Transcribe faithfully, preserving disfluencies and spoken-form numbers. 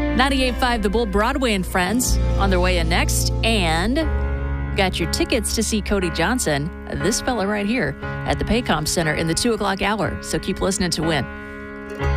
ninety-eight point five The Bull, Broadway and Friends on their way in next. And got your tickets to see Cody Johnson, this fella right here, at the Paycom Center in the two o'clock hour. So keep listening to win.